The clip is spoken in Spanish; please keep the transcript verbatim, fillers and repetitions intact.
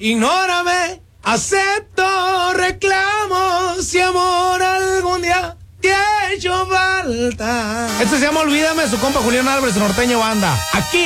ignórame, acepto reclamos si amor algún día te ha hecho falta. Esto se llama Olvídame, su compa Julián Álvarez, Norteño Banda. Aquí